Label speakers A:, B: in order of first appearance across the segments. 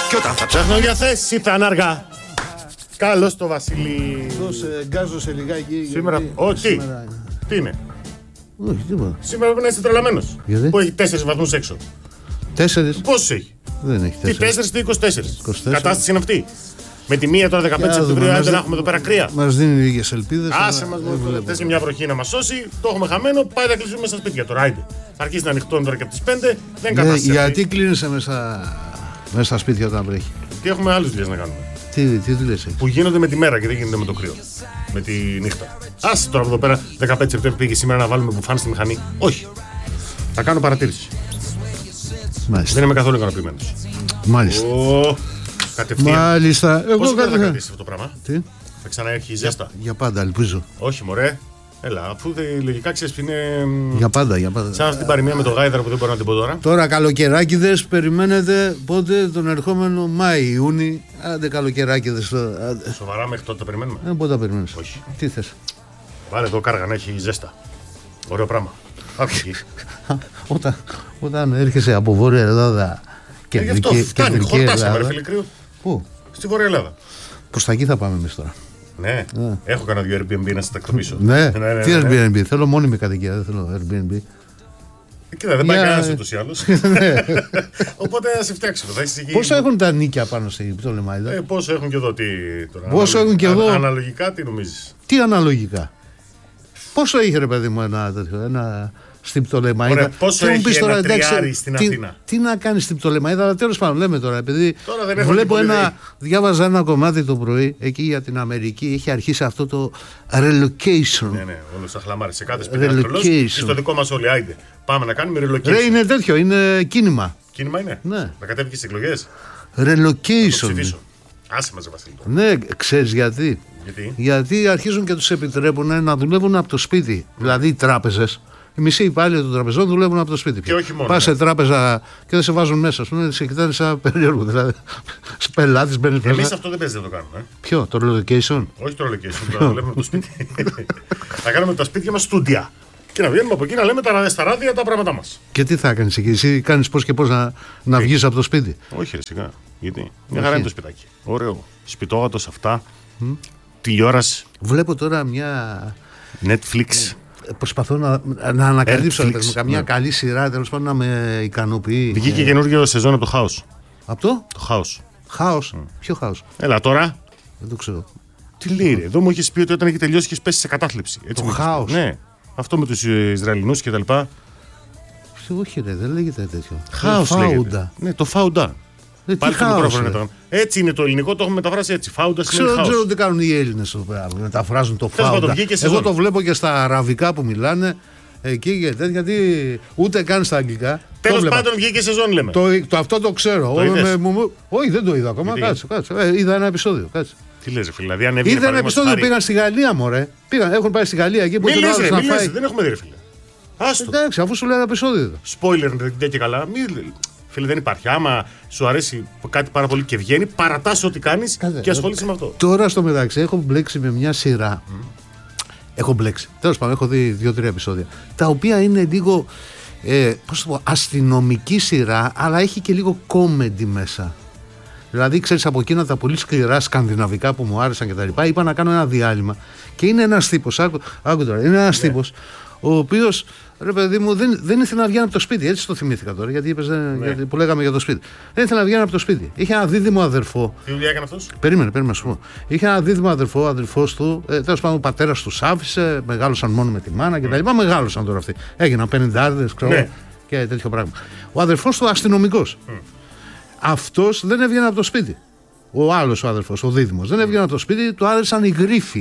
A: Και όταν θα ψάχνω για θέση ήρθαν αργά. Καλώς το Βασίλη.
B: Γκάζωσε λιγάκι.
A: Σήμερα. Όχι. Τι είναι?
B: Όχι, τίποτα.
A: Σήμερα πρέπει να είσαι τρελαμένος.
B: Γιατί?
A: Που έχει 4 βαθμούς έξω.
B: 4.
A: Πόσους έχει?
B: Δεν έχει 4.
A: Τι 4, τι 24.
B: 24.
A: Κατάσταση είναι αυτή. Με τη μία τώρα 15 Σεπτεμβρίου δεν έχουμε εδώ πέρα κρύα.
B: Μας δίνει λίγες ελπίδες.
A: Άσε μας μόνο. Θες και μια βροχή να μας σώσει. Το έχουμε χαμένο. Πάει να κλείσουμε μέσα στα σπίτια τώρα. Άιντε. Θα αρχίσει να ανοιχτώνει τώρα και από τις 5. Δεν κατάσταση.
B: Γιατί κλείνεσαι μέσα στα σπίτια όταν βρέχει?
A: Τι έχουμε άλλες δουλειές να κάνουμε.
B: Τι δουλειές έχεις?
A: Που γίνονται με τη μέρα και δεν γίνονται με το κρύο. Με τη νύχτα. Άσε τώρα εδώ πέρα 15 Σεπτεμβρίου πήγε σήμερα να βάλουμε μπουφάν στη μηχανή. Όχι. Θα κάνω παρατήρηση.
B: Μάλιστα.
A: Δεν είμαι καθόλου ικανοποιημένος.
B: Μάλιστα.
A: Κατευθείαν.
B: Μάλιστα.
A: Πόσο καιρό θα κρατήσει αυτό το πράγμα?
B: Τι?
A: Θα ξαναέρχει η ζέστα.
B: Για πάντα, ελπίζω.
A: Όχι, μωρέ. Έλα, αφού λογικά ξέρεις είναι.
B: Για πάντα.
A: Σαν αυτή την παροιμία με το γάιδαρο που δεν μπορώ να την πω τώρα.
B: Τώρα καλοκαιράκιδες περιμένετε πότε τον ερχόμενο Μάη-Ιούνι. Άντε καλοκαιράκιδες.
A: Σοβαρά μέχρι τότε τα περιμένουμε.
B: Πότε τα περιμένεις?
A: Όχι.
B: Τι θες?
A: Βάλε εδώ κάργα να έχει ζέστα. Ωραίο πράγμα. Άκου.
B: Όταν έρχεσαι από Βόρεια Ελλάδα και
A: γι' αυτό φτάνει. Χορτάσαμε, ρε φίλε, κρύο.
B: Πού?
A: Στη Βόρεια Ελλάδα.
B: Προς τα εκεί θα πάμε εμείς τώρα.
A: Ναι. Έχω κανένα 2 Airbnb να σας τακτοποιήσω.
B: Ναι. Τι Airbnb? Θέλω μόνιμη κατοικία, δεν θέλω Airbnb.
A: Κοίτα, δεν πάει κανένας ούτως ή άλλως. Οπότε θα σε φτιάξω.
B: Πόσο έχουν τα νίκια πάνω στη Πτολεμαΐδα?
A: Πόσο έχουν και εδώ,
B: Πόσο έχουν και εδώ?
A: Αναλογικά, τι νομίζεις?
B: Τι αναλογικά? Πόσο είχε, ρε παιδί μου, ένα στην Πτολεμαΐδα?
A: Ωραία, πόσο έχει ένα τριάρι στην Αθήνα?
B: Τι να κάνει στην Πτολεμαΐδα? Αλλά τέλος πάντων, λέμε τώρα, επειδή
A: βλέπω
B: διάβαζα ένα κομμάτι το πρωί εκεί για την Αμερική. Είχε αρχίσει αυτό το relocation.
A: Ναι, όλο στα χλαμάρι. Σε κάθε σπίτι relocation. Στο δικό μας όλοι, άιντε. Πάμε να κάνουμε relocation.
B: Είναι τέτοιο, είναι κίνημα.
A: Κίνημα είναι?
B: Ναι.
A: Να κατέβει και στις εκλογές.
B: Relocation.
A: Άσε μας, Βασίλη.
B: Ναι, ξέρεις γιατί? Γιατί αρχίζουν και τους επιτρέπουν να δουλεύουν από το σπίτι. Δηλαδή οι τράπεζες. Οι μισοί υπάλληλοι των τραπεζών δουλεύουν από το σπίτι.
A: Και όχι μόνο.
B: Πας σε τράπεζα και δεν σε βάζουν μέσα. Σε κοιτάνε σαν περίεργο. Δηλαδή, πελάτης μπαίνεις μέσα.
A: Εμείς αυτό δεν παίζει να το κάνουμε.
B: Ποιο, το relocation?
A: Όχι το relocation, το δουλεύουμε από το σπίτι. Θα κάνουμε τα σπίτια μας στούντια. Και να βγαίνουμε από εκεί να λέμε στα ράδια τα πράγματά μας.
B: Και τι θα κάνεις εκεί? Εσύ κάνεις πώς και πώς να βγεις από το σπίτι?
A: Όχι, σιγά. Γιατί μια χαρά είναι το σπιτάκι. Ωραίο. Σπιτόγατο αυτά. Τηλεόραση.
B: Βλέπω τώρα μια.
A: Netflix.
B: Προσπαθώ να ανακαλύψω καμιά καλή σειρά, τέλος πάντων να με ικανοποιεί.
A: Βγήκε καινούργιο σεζόν από το House.
B: Από το?
A: Το House.
B: House. Ποιο House?
A: Έλα τώρα.
B: Δεν το ξέρω.
A: Τι λέει, ρε. Εδώ μου έχεις πει ότι όταν έχει τελειώσει έχεις πέσει σε κατάθλιψη.
B: Το House.
A: Ναι. Αυτό με τους Ισραηλινούς και τα λοιπά.
B: Όχι, ρε, δεν λέγεται τέτοιο.
A: House λέγεται. Ναι, το Φάουντα. Πάλι το μικρόφωνο ήταν. Έτσι είναι το ελληνικό, το έχουμε μεταφράσει έτσι. Φάουντα σημαίνει house.
B: Δεν ξέρω τι κάνουν οι Έλληνες εδώ πέρα. Μεταφράζουν το Φάουντα. Εγώ το βλέπω και στα αραβικά που μιλάνε. Εκεί και τέτοια, γιατί ούτε καν στα αγγλικά.
A: Τέλος πάντων βγήκε σεζόν, λέμε.
B: Αυτό το ξέρω. Όχι, δεν το είδα ακόμα. Κάτσε. Είδα ένα επεισόδιο.
A: Τι λες, φίλε, δηλαδή ανέβηκε.
B: Είδα ένα επεισόδιο, πήγαν στη Γαλλία, μωρέ. Έχουν πάει στη Γαλλία εκεί που
A: ήταν να φάει. Δεν έχουμε δει, ρε φίλε.
B: Άστο. Εντάξει, αφού σου λέει ένα επεισόδιο.
A: Spoiler, δεν και καλά. Φίλε, δεν υπάρχει. Άμα σου αρέσει κάτι πάρα πολύ και βγαίνει, παρατάς ό,τι κάνεις και ασχολείσαι με αυτό.
B: Τώρα στο μεταξύ έχω μπλέξει με μια σειρά. Έχω μπλέξει. Τέλος πάντων, έχω δει 2-3 επεισόδια. Τα οποία είναι λίγο πώς το πω, αστυνομική σειρά, αλλά έχει και λίγο comedy μέσα. Δηλαδή, ξέρεις, από εκείνα τα πολύ σκληρά σκανδιναβικά που μου άρεσαν κτλ. Είπα να κάνω ένα διάλειμμα. Και είναι ένας τύπος, άκου τώρα, είναι ένας τύπος, ο οποίος, ρε παιδί μου, δεν ήθελε να βγαίνει από το σπίτι. Έτσι το θυμήθηκα τώρα, γιατί είπες που λέγαμε για το σπίτι. Δεν ήθελε να βγαίνει από το σπίτι. Είχε ένα δίδυμο αδερφό.
A: Τι δουλειά έκανε αυτός?
B: Περίμενε να σου πω. Είχε ένα δίδυμο αδερφό, ο αδερφός του, τέλος πάντων, ο πατέρας τους άφησε, μεγάλωσαν μόνο με τη μάνα κτλ. Μεγάλωσαν τώρα αυτοί. Έγιναν 50, ξέρω, και τέτοιο πράγμα. Ο αδερφός του αστυνομικός. Αυτός δεν έβγαινε από το σπίτι. Ο άλλος ο αδερφός, ο δίδυμος, δεν έβγαινε από το σπίτι, του άρεσαν οι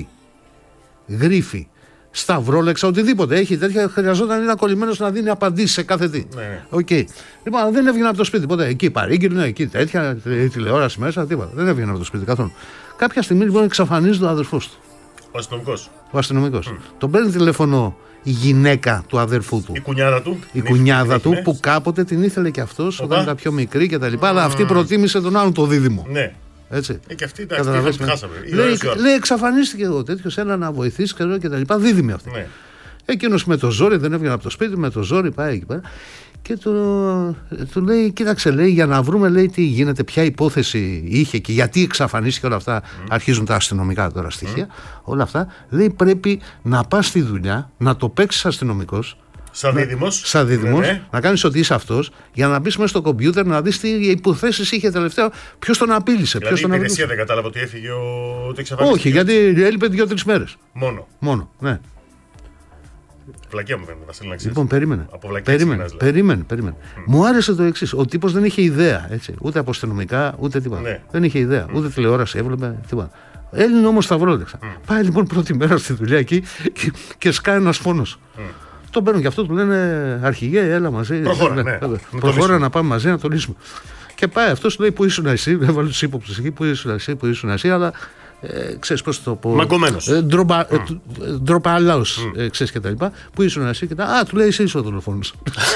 B: γρίφοι. Σταυρόλεξα, οτιδήποτε έχει τέτοια. Χρειαζόταν ένα κολλημένος να δίνει απαντήσεις σε κάθε τι. Okay. Λοιπόν, δεν έβγαινε από το σπίτι ποτέ. Εκεί παρήγγειλε, εκεί τέτοια, τηλεόραση μέσα, τίποτα. Δεν έβγαινε από το σπίτι καθόλου. Κάποια στιγμή λοιπόν εξαφανίζεται ο αδερφός του. Ο αστυνομικός. Τον παίρνει τηλέφωνο η γυναίκα του αδερφού του. Η κουνιάδα του, που κάποτε την ήθελε και αυτός όταν ήταν πιο μικρή κτλ. Αλλά αυτή προτίμησε τον άλλον το δίδυμο.
A: Ναι.
B: Έτσι.
A: Και αυτή εντάξει, χάσαμε.
B: Λέει, εξαφανίστηκε εγώ τέτοιος, έλα να βοηθήσει και τα λοιπά. Δίδυμη αυτή. Ναι. Εκείνος με το ζόρι, δεν έβγαινε από το σπίτι, με το ζόρι πάει εκεί πέρα. Και του λέει, κοίταξε, λέει, για να βρούμε, λέει, τι γίνεται, ποια υπόθεση είχε και γιατί εξαφανίστηκε όλα αυτά. Αρχίζουν τα αστυνομικά τώρα στοιχεία, όλα αυτά. Λέει, πρέπει να πας στη δουλειά, να το παίξεις αστυνομικός. Σαν δίδυμος, να κάνεις ότι είσαι αυτός, για να μπεις μέσα στο κομπιούτερ να δεις τι υποθέσεις είχε τελευταία, ποιος τον απείλησε.
A: Δηλαδή η υπηρεσία δεν κατάλαβε ότι έφυγε ότι εξαφανίστηκε.
B: Όχι, γιατί έλειπε 2-3 μέρες.
A: Μόνο,
B: ναι.
A: Βλακία μου φαίνεται, Βασίλη, να ξέρεις.
B: Λοιπόν, περίμενε. Μου άρεσε το εξής. Ο τύπος δεν είχε ιδέα. Έτσι. Ούτε από αστυνομικά, ούτε τίποτα.
A: Ναι.
B: Δεν είχε ιδέα. Ούτε τηλεόραση έβλεπε, τίποτα. Έλληνε όμως σταυρόλεξα. Πάει λοιπόν πρώτη μέρα στη δουλειά εκεί και σκάει ένας φόνος. Τον παίρνουν και αυτό, του λένε αρχηγέ, έλα μαζί. Προχώρα να πάμε μαζί να το λύσουμε. Και πάει αυτός, λέει, που ήσουν εσύ, έβαλε τους ύποπτους εκεί, που ήσουν εσύ, αλλά ξέρεις πώς το πω.
A: Μαγκωμένος.
B: Ντροπαλάος, ξέρεις και τα λοιπά. Που ήσουν εσύ και τα. Α, του λέει εσύ είσαι ο δολοφόνος.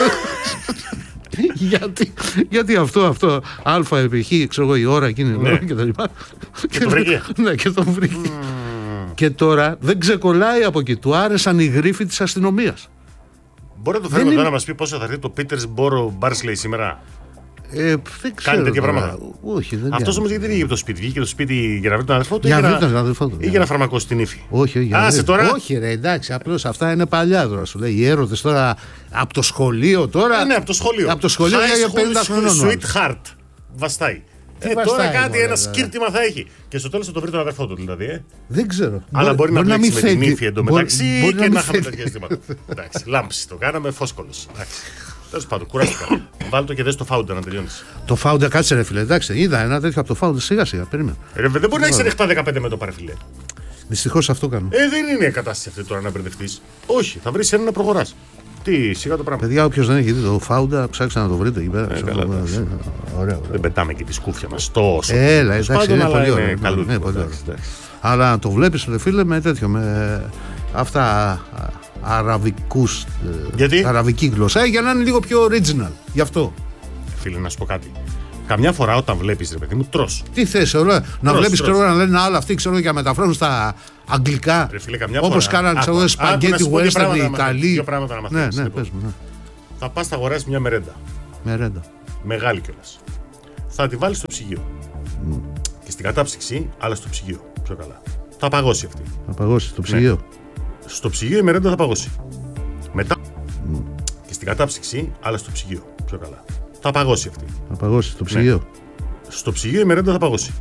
B: Γιατί αυτό, α επί χ, ξέρω εγώ, η ώρα εκείνη και τα λοιπά.
A: Και το βρήκε.
B: Ναι, και τον βρήκε. Και τώρα δεν ξεκολλάει από εκεί. Του άρεσαν οι γρίφοι της αστυνομίας.
A: Μπορεί να το φέρουμε εδώ να μας πει πόσο θα έρθει το Petersboro Barnsley σήμερα.
B: Δεν ξέρω.
A: Κάνει τέτοια πράγματα.
B: Όχι, δεν
A: αυτός όμως γιατί δεν βγήκε από το σπίτι. Βγήκε το σπίτι για να βρει τον αδερφό του ή για να φαρμακώσει την ύφη.
B: Όχι,
A: τώρα.
B: Όχι, ρε, εντάξει, απλώς αυτά είναι παλιά τώρα. Σου λέει οι έρωτες τώρα από το σχολείο τώρα.
A: Ναι, από το σχολείο.
B: Από το σχολείο για 50 χρονών.
A: Sweetheart. Βαστάει. Τώρα κάτι, ένα σκύρτημα θα έχει. Και στο τέλος θα το βρει τον αδερφό του, δηλαδή.
B: Δεν ξέρω.
A: Αλλά μπορεί να μπλέξει με την ύφη εντωμεταξύ και να είχαμε τέτοια αισθήματα. Εντάξει, λάμψη το κάναμε, φόσκολος. Τέλος πάντων, κουράστηκα. Βάλτε το και δες το Founder να τελειώνεις.
B: Το Founder, κάτσε ρε φίλε, εντάξει, είδα ένα τέτοιο από το Founder, σιγά-σιγά, περίμενα.
A: Δεν μπορεί να έχεις ανοιχτά 15 με το παρεφιλέ.
B: Δυστυχώς αυτό κάνω.
A: Δεν είναι η κατάσταση αυτή τώρα να μπερδευτείς. Όχι, θα βρεις ένα να προχωράς. Τι, σιγά το πράγμα.
B: Παιδιά, όποιος δεν έχει δει το Founder, ψάξτε να το βρείτε εκεί πέρα.
A: Ωραία. Δεν πετάμε και τη σκούφια μας τόσο.
B: Έλα, εντάξει, είναι πολύ ωραίο. Αλλά να το βλέπεις, φίλε, με τέτοιο, με αυτά αραβικούς.
A: Γιατί?
B: Αραβική γλώσσα, για να είναι λίγο πιο original. Γι' αυτό.
A: Φίλε, να σου πω κάτι. Καμιά φορά όταν βλέπεις, ρε παιδί μου, τρως.
B: Τι θες, όλα. Να βλέπεις και να λένε άλλα αυτοί, ξέρω, για μεταφράσουν στα αγγλικά. Όπως κάνανε, ξέρω, σπαγκέτι western οι Ιταλοί.
A: Δύο πράγματα να μαθαίνεις.
B: Ναι, πες μου.
A: Θα πας, θα αγοράσεις μια μερέντα. Μεγάλη κιόλας. Θα τη βάλεις στο ψυγείο. Και στην κατάψυξη, αλλά στο ψυγείο. Πιο καλά. Θα παγώσει αυτή.
B: Θα παγώσει στο ψυγείο.
A: Στο ψυγείο η μερέντα θα παγώσει. Μετά. Και στην κατάψυξη, αλλά στο ψυγείο. Πιο καλά. Θα παγώσει αυτή.
B: Θα παγώσει στο ψυγείο.
A: Στο ψυγείο η μερέντα θα παγώσει.